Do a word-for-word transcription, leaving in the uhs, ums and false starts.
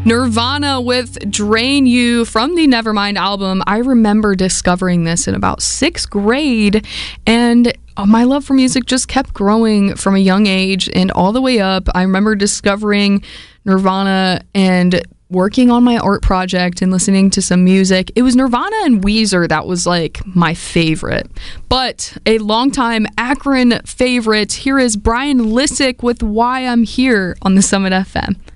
Nirvana with Drain You from the Nevermind album. I remember discovering this in about sixth grade, and my love for music just kept growing from a young age and all the way up. I remember discovering Nirvana and working on my art project and listening to some music. It was Nirvana and Weezer that was like my favorite. But a longtime Akron favorite, here is Brian Lissick with Why I'm Here on the Summit F M.